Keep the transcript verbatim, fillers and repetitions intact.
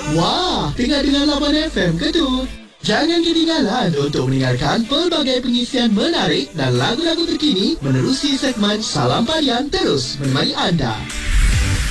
Wah, tengah dengar Lapan F M ke tu? Jangan ketinggalan untuk mendengarkan pelbagai pengisian menarik dan lagu-lagu terkini menerusi segmen Salam Padian terus menemani anda.